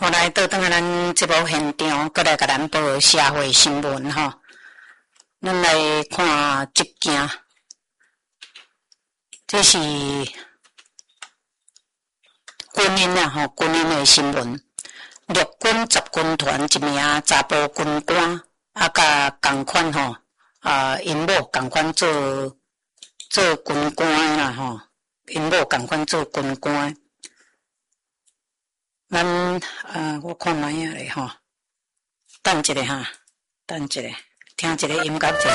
后来倒转来咱节目现场，过来甲咱报社会新闻吼。咱来看这件，这是军营啊吼，军营的新闻。陆军10军团一名查甫军官，甲共款吼，因某共款做军官啦吼，因某共款做军官。咱我看哪样咧吼，等一下哈，等一下，听一个音乐者。